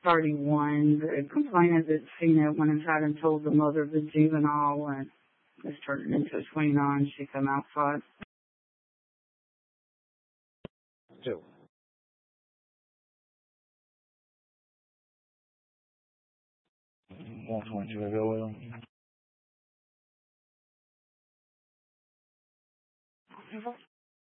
31. The complainant that's seen it went inside and told the mother of the juvenile, and this turned into a 29. She come outside. 2. Want you to go with them?